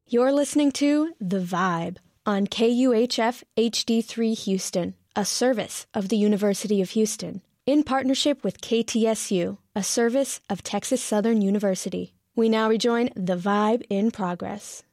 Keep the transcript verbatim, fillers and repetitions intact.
You're listening to The Vibe on K U H F H D three Houston, a service of the University of Houston, in partnership with K T S U, a service of Texas Southern University. We now rejoin The Vibe in progress.